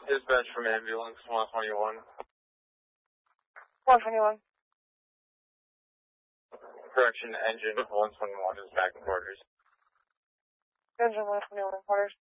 Dispatch from ambulance 121. 121. Correction, engine 121 is back in quarters. Engine 121 quarters.